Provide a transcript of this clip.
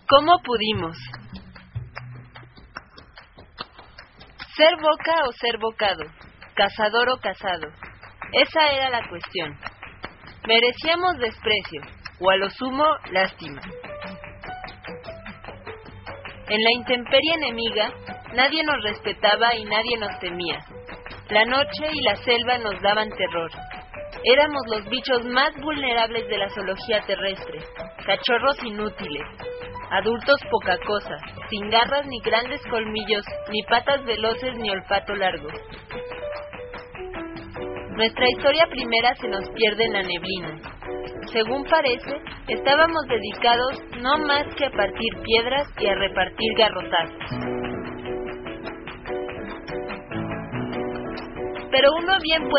¿Cómo pudimos? ¿Ser boca o ser bocado? ¿Cazador o cazado? Esa era la cuestión. Merecíamos desprecio, o a lo sumo, lástima. En la intemperie enemiga, nadie nos respetaba y nadie nos temía. La noche y la selva nos daban terror. Éramos los bichos más vulnerables de la zoología terrestre, cachorros inútiles, adultos poca cosa, sin garras ni grandes colmillos, ni patas veloces ni olfato largo. Nuestra historia primera se nos pierde en la neblina. Según parece, estábamos dedicados no más que a partir piedras y a repartir garrotazos. Pero uno bien